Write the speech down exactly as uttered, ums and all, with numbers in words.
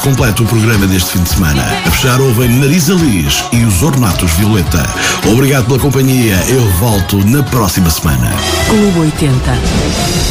completo o programa deste fim de semana. A fechar ouvem Marisa Liz e os Ornatos Violeta. Obrigado pela companhia. Eu volto na próxima semana. Clube oitenta.